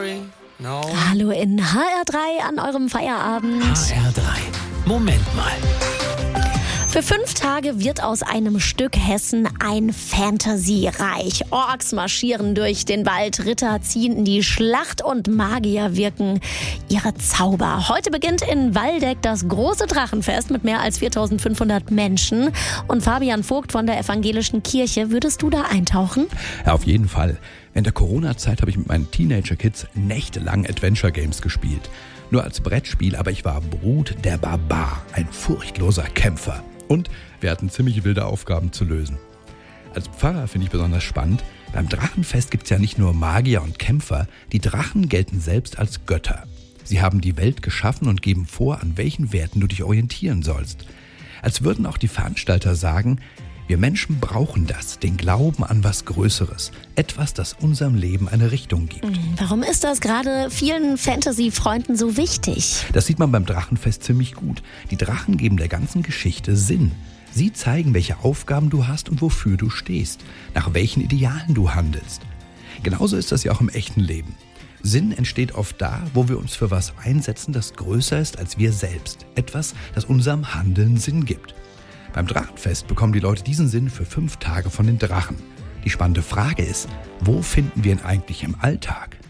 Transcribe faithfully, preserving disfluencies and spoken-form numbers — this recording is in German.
sorry, no. Hallo in H R drei an eurem Feierabend. H R drei. Moment mal. Für fünf Tage wird aus einem Stück Hessen ein Fantasy-Reich. Orks marschieren durch den Wald, Ritter ziehen in die Schlacht und Magier wirken ihre Zauber. Heute beginnt in Waldeck das große Drachenfest mit mehr als viertausendfünfhundert Menschen. Und Fabian Vogt von der Evangelischen Kirche, würdest du da eintauchen? Ja, auf jeden Fall. In der Corona-Zeit habe ich mit meinen Teenager-Kids nächtelang Adventure-Games gespielt. Nur als Brettspiel, aber ich war Brut der Barbar, ein furchtloser Kämpfer. Und wir hatten ziemlich wilde Aufgaben zu lösen. Als Pfarrer finde ich besonders spannend, beim Drachenfest gibt es ja nicht nur Magier und Kämpfer, die Drachen gelten selbst als Götter. Sie haben die Welt geschaffen und geben vor, an welchen Werten du dich orientieren sollst. Als würden auch die Veranstalter sagen, wir Menschen brauchen das, den Glauben an was Größeres, etwas, das unserem Leben eine Richtung gibt. Warum ist das gerade vielen Fantasy-Freunden so wichtig? Das sieht man beim Drachenfest ziemlich gut. Die Drachen geben der ganzen Geschichte Sinn. Sie zeigen, welche Aufgaben du hast und wofür du stehst, nach welchen Idealen du handelst. Genauso ist das ja auch im echten Leben. Sinn entsteht oft da, wo wir uns für was einsetzen, das größer ist als wir selbst. Etwas, das unserem Handeln Sinn gibt. Beim Drachenfest bekommen die Leute diesen Sinn für fünf Tage von den Drachen. Die spannende Frage ist, wo finden wir ihn eigentlich im Alltag?